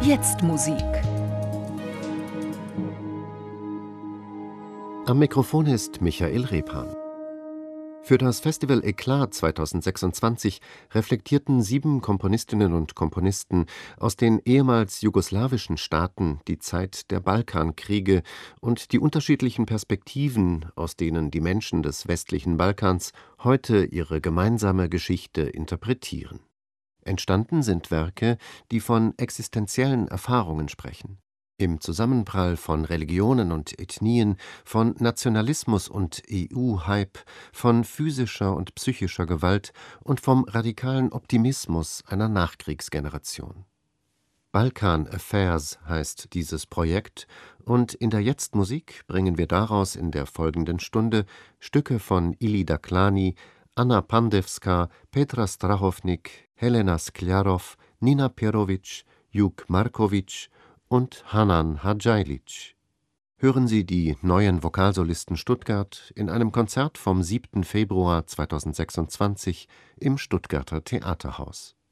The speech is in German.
Jetzt Musik. Am Mikrofon ist Michael Rephan. Für das Festival Eklat 2026 reflektierten 7 Komponistinnen und Komponisten aus den ehemals jugoslawischen Staaten die Zeit der Balkankriege und die unterschiedlichen Perspektiven, aus denen die Menschen des westlichen Balkans heute ihre gemeinsame Geschichte interpretieren. Entstanden sind Werke, die von existenziellen Erfahrungen sprechen. Im Zusammenprall von Religionen und Ethnien, von Nationalismus und EU-Hype, von physischer und psychischer Gewalt und vom radikalen Optimismus einer Nachkriegsgeneration. Balkan Affairs heißt dieses Projekt, und in der Jetzt-Musik bringen wir daraus in der folgenden Stunde Stücke von Ili Daklani, Anna Pandevska, Petra Strahownik, Helena Skljarov, Nina Perovic, Juk Markovic und Hanan Hadžajlić. Hören Sie die Neuen Vokalsolisten Stuttgart in einem Konzert vom 7. Februar 2026 im Stuttgarter Theaterhaus.